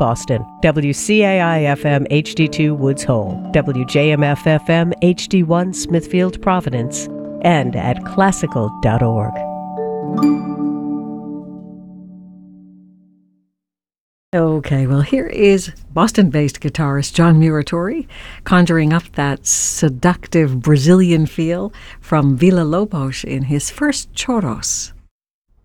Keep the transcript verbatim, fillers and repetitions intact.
Boston, W C A I F M H D two Woods Hole, W J M F F M H D one Smithfield Providence, and at classical dot org. Okay, well, here is Boston-based guitarist John Muratori conjuring up that seductive Brazilian feel from Villa Lobos in his first Choros.